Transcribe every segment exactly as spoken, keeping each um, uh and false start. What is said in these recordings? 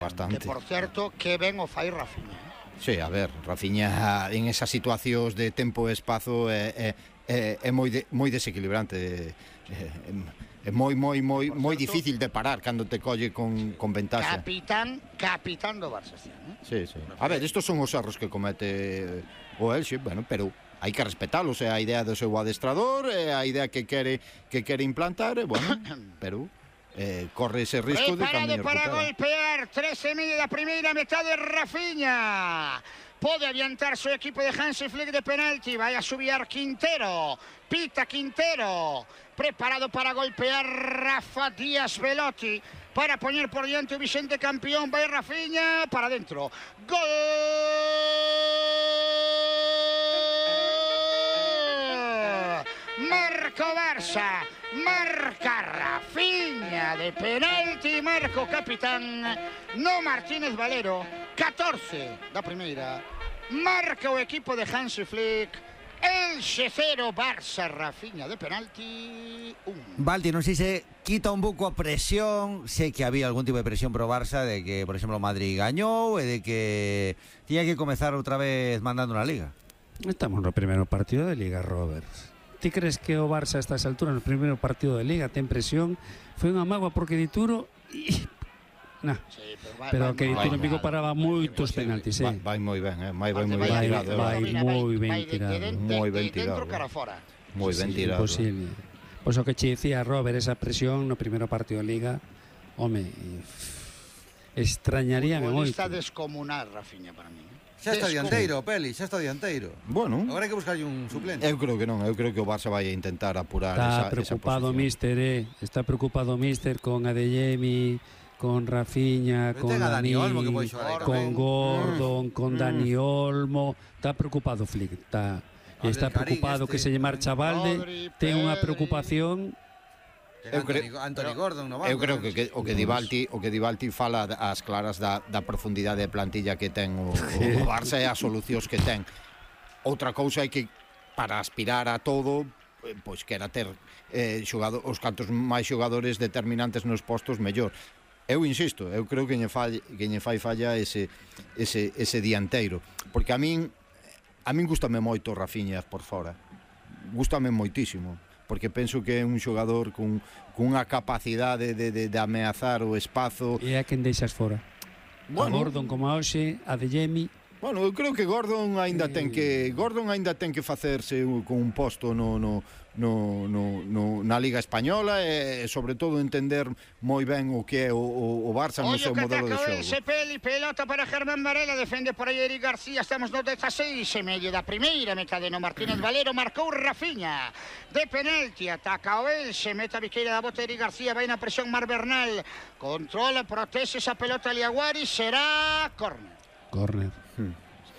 Bastante. Que, por certo, que ben o fai Rafinha. Sí, a ver, Rafinha en esas situacións de tempo e espazo é, é, é, é moi, de, moi desequilibrante, é, é moi, moi, moi, moi difícil de parar cando te colle con, con ventaxa. Capitán, capitán do Barça este ano. Sí, sí. A ver, estos son os erros que comete o Elxe, bueno, pero hai que respetalos, é a idea do seu adestrador, é a idea que quere que quere implantar, e bueno, pero eh, corre ese risco de Preparado camiñar para recupera. golpear, trece mil da primeira metade, Rafinha. Pode adiantarse o equipo de Hansi Flick de penalti, vai a subir Quintero, pita Quintero, preparado para golpear Rafa Díaz Velotti, para poñer por diante o Vicente campeón, vai Rafinha, para dentro, gol! Marco Barça, marca Rafinha de penalti, Marco capitán, no Martínez Valero, catorce da primeira, marca o equipo de Hansi Flick, Elxe cero, Barça, Rafinha de penalti, un. Balti, non sei se quita un pouco a presión, sei que había algún tipo de presión pro Barça de que, por exemplo, o Madrid gañou e de que tiña que comezar outra vez mandando na Liga. Estamos no primeiro partido de Liga, Roberts. Ti crees que o Barça a estas alturas no primeiro partido de Liga ten presión? Foi unha mágoa porque Dituro e... nah. Sí, pero, vai, pero vai, que Dituro en Vigo paraba moitos penaltis, eh. Vai, vai moi ben, eh? vai, vai moi vai, ben tirado. vai, Vai, moi ben tirado. moi ben tirado. Dentro cara fora. Moi ben tirado. Imposible. Pois o que che dicía Robert, esa presión no primeiro partido de Liga, home, extrañaríame moito. Futbolista descomunal, Rafinha, para mí. Xa está dianteiro, Peli, xa está dianteiro. Bueno, agora hai que buscarlle un suplente. Eu creo que non, eu creo que o Barça vai a intentar apurar está esa, preocupado esa Mister, eh. Está preocupado Mister con Adeyemi, con Rafinha, Pero con ten a Dani Dani, Olmo que pode xogar aí con tamén. Gordon, Mm. con Dani Olmo. Está preocupado Flick, está está Abdelkarim preocupado este, que se lle marcha Balde, Rodri, ten unha Pedri. preocupación. Eu creo- Anthony, Anthony Gordon no banco. Eu creo que, que o que Dibalti o que Dibalti fala ás claras da, da profundidade de plantilla que ten o, o Barça e as solucións que ten. Outra cousa é que para aspirar a todo, eh, pois quera ter eh, xogado, os cantos máis xogadores determinantes nos postos mellor. Eu insisto, eu creo que lle fai que lle fai falla ese ese ese dianteiro, porque a min a min gústame moito Rafinha por fora. Gústame moitísimo, porque penso que é un xogador con, con unha capacidade de, de, de ameazar o espazo. E a quen deixas fora? Bueno. A Gordon como a Oxe, a Adeyemi. Bueno, eu creo que Gordon aínda ten que Gordon aínda ten que facerse con un posto no, no, no, no, no na Liga Española e sobre todo entender moi ben o que é o, o, o Barça no seu modelo de xogo. Ese Peli, pelota para Germán Varela, defende por aí Eric García, estamos no dezasseis e medio da primeira metade no Martínez Valero, marcou Rafinha de penalti, ataca o Elxe, meta a biqueira da bota Eric García, vai na presión Mar Bernal, controla, protege esa pelota Liaguari, será córner. Corner. Hmm.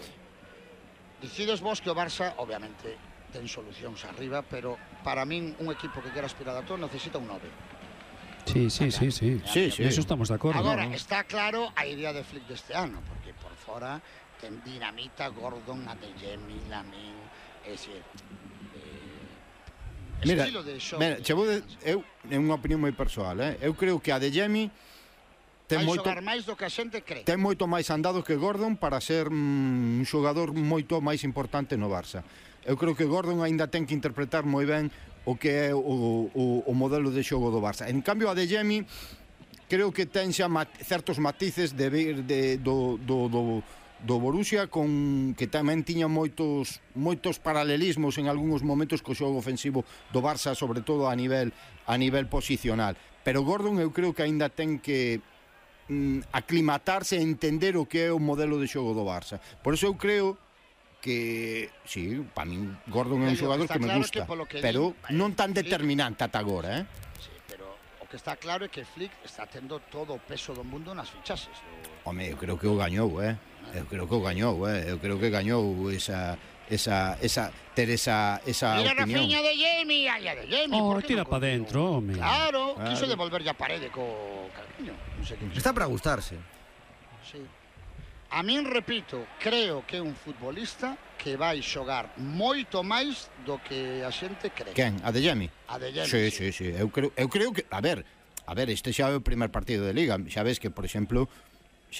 Dicides vos que o Barça, obviamente, ten solucións arriba, pero para min un equipo que quera aspirar a todo necesita un nove. Sí, sí, sí, sí. Sí, sí. Eso estamos de acordo. Agora, ¿no? está claro a idea de Flick deste ano, porque por fora ten dinamita, Gordon, Adeyemi, Lamin, é dicir, eh, Mira, estilo de xogo. mira, che vou de, eu é unha opinión moi persoal, eh? Eu creo que a Adeyemi ten vai moito xogar máis do que a xente cree. ten moito máis andado que Gordon para ser mm, un xogador moito máis importante no Barça. Eu creo que Gordon aínda ten que interpretar moi ben o que é o, o, o modelo de xogo do Barça. En cambio, a Adeyemi creo que ten xa mat, certos matices de, de, do, do, do, do Borussia, con que tamén tiña moitos moitos paralelismos en algúns momentos co xogo ofensivo do Barça, sobre todo a nivel a nivel posicional. Pero Gordon eu creo que aínda ten que mm, aclimatarse e entender o que é o modelo de xogo do Barça. Por iso eu creo que, sí, para min Gordon é un xogador que me gusta, pero non tan determinante ata agora, eh? Sí, pero o que está claro é que Flick está tendo todo o peso do mundo nas fichaxes. Home, eu creo que o gañou, eh? Eu creo que o gañou, eh? Eu creo que gañou esa esa esa ter esa esa Mira opinión. Rafinha de Jamie, ay, de Jamie. Oh, ¿por qué tira no para cogió? dentro, home. Claro, Claro. quiso devolverlle a parede co Carmiño. Non sei que Está para gustarse. Sí. A min, repito, creo que é un futbolista que vai xogar moito máis do que a xente cree. Quen? A de Jamie? A de Jamie, Sí, sí, sí. Eu creo, eu creo que, a ver, a ver, este xa é o primer partido de Liga. Xa ves que, por exemplo,